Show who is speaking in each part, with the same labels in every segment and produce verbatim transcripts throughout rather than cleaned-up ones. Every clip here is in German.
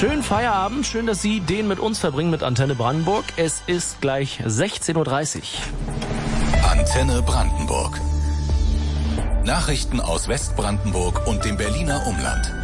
Speaker 1: Schönen Feierabend, schön, dass Sie den mit uns verbringen mit Antenne Brandenburg. Es ist gleich sechzehn Uhr dreißig.
Speaker 2: Antenne Brandenburg. Nachrichten aus Westbrandenburg und dem Berliner Umland.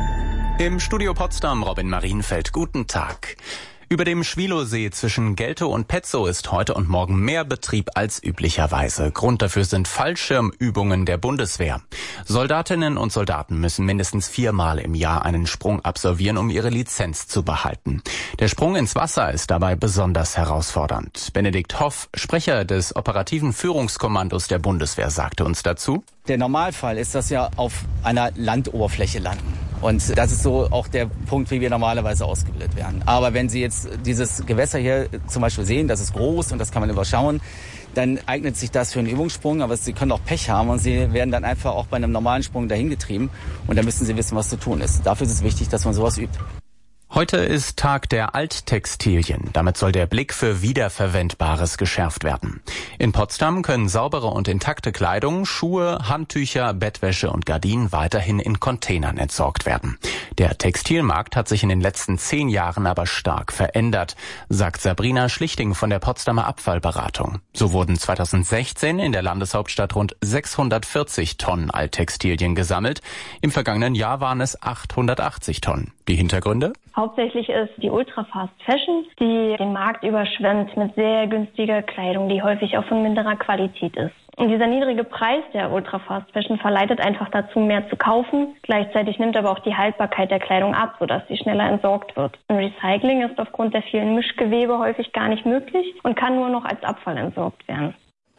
Speaker 3: Im Studio Potsdam Robin Marienfeld, guten Tag. Über dem Schwilowsee zwischen Geltow und Petzow ist heute und morgen mehr Betrieb als üblicherweise. Grund dafür sind Fallschirmübungen der Bundeswehr. Soldatinnen und Soldaten müssen mindestens viermal im Jahr einen Sprung absolvieren, um ihre Lizenz zu behalten. Der Sprung ins Wasser ist dabei besonders herausfordernd. Benedikt Hoff, Sprecher des operativen Führungskommandos der Bundeswehr, sagte uns dazu:
Speaker 4: Der Normalfall ist, dass wir auf einer Landoberfläche landen. Und das ist so auch der Punkt, wie wir normalerweise ausgebildet werden. Aber wenn Sie jetzt dieses Gewässer hier zum Beispiel sehen, das ist groß und das kann man überschauen, dann eignet sich das für einen Übungssprung. Aber Sie können auch Pech haben und Sie werden dann einfach auch bei einem normalen Sprung dahin getrieben. Und da müssen Sie wissen, was zu tun ist. Dafür ist es wichtig, dass man sowas übt.
Speaker 3: Heute ist Tag der Alttextilien. Damit soll der Blick für Wiederverwendbares geschärft werden. In Potsdam können saubere und intakte Kleidung, Schuhe, Handtücher, Bettwäsche und Gardinen weiterhin in Containern entsorgt werden. Der Textilmarkt hat sich in den letzten zehn Jahren aber stark verändert, sagt Sabrina Schlichting von der Potsdamer Abfallberatung. So wurden zweitausendsechzehn in der Landeshauptstadt rund sechshundertvierzig Tonnen Alttextilien gesammelt. Im vergangenen Jahr waren es achthundertachtzig Tonnen. Die Hintergründe?
Speaker 5: Hauptsächlich ist die Ultra Fast Fashion, die den Markt überschwemmt mit sehr günstiger Kleidung, die häufig auch von minderer Qualität ist. Und dieser niedrige Preis der Ultra Fast Fashion verleitet einfach dazu, mehr zu kaufen. Gleichzeitig nimmt aber auch die Haltbarkeit der Kleidung ab, sodass sie schneller entsorgt wird. Ein Recycling ist aufgrund der vielen Mischgewebe häufig gar nicht möglich und kann nur noch als Abfall entsorgt werden.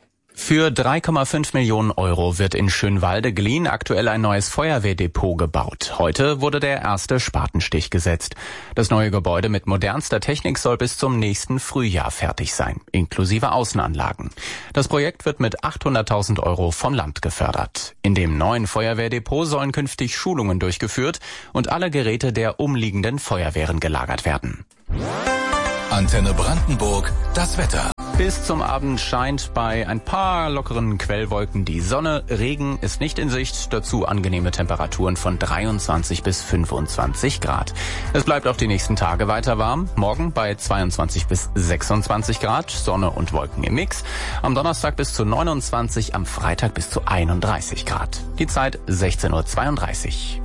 Speaker 3: Für drei Komma fünf Millionen Euro wird in Schönwalde-Glien aktuell ein neues Feuerwehrdepot gebaut. Heute wurde der erste Spatenstich gesetzt. Das neue Gebäude mit modernster Technik soll bis zum nächsten Frühjahr fertig sein, inklusive Außenanlagen. Das Projekt wird mit achthunderttausend Euro vom Land gefördert. In dem neuen Feuerwehrdepot sollen künftig Schulungen durchgeführt und alle Geräte der umliegenden Feuerwehren gelagert werden.
Speaker 2: Antenne Brandenburg, das Wetter.
Speaker 3: Bis zum Abend scheint bei ein paar lockeren Quellwolken die Sonne. Regen ist nicht in Sicht. Dazu angenehme Temperaturen von dreiundzwanzig bis fünfundzwanzig Grad. Es bleibt auch die nächsten Tage weiter warm. Morgen bei zweiundzwanzig bis sechsundzwanzig Grad. Sonne und Wolken im Mix. Am Donnerstag bis zu neunundzwanzig, am Freitag bis zu einunddreißig Grad. Die Zeit sechzehn Uhr zweiunddreißig.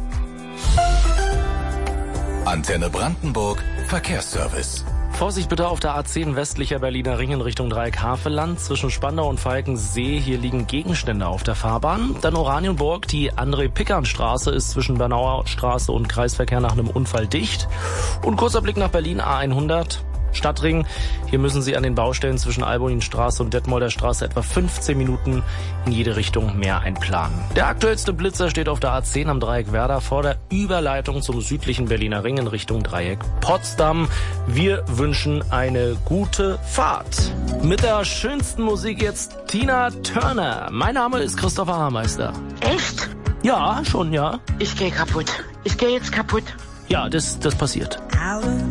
Speaker 2: Antenne Brandenburg, Verkehrsservice.
Speaker 1: Vorsicht bitte auf der A zehn westlicher Berliner Ring in Richtung Dreieck Havelland. Zwischen Spandau und Falkensee, hier liegen Gegenstände auf der Fahrbahn. Dann Oranienburg, die André-Pickern-Straße ist zwischen Bernauer Straße und Kreisverkehr nach einem Unfall dicht. Und kurzer Blick nach Berlin, A hundert. Stadtring. Hier müssen Sie an den Baustellen zwischen Albuinstraße und Detmolder Straße etwa fünfzehn Minuten in jede Richtung mehr einplanen. Der aktuellste Blitzer steht auf der A zehn am Dreieck Werder vor der Überleitung zum südlichen Berliner Ring in Richtung Dreieck Potsdam. Wir wünschen eine gute Fahrt. Mit der schönsten Musik jetzt Tina Turner. Mein Name ist Christopher Haarmeister.
Speaker 6: Echt?
Speaker 1: Ja, schon, ja.
Speaker 6: Ich gehe kaputt. Ich gehe jetzt kaputt.
Speaker 1: Ja, das, das passiert.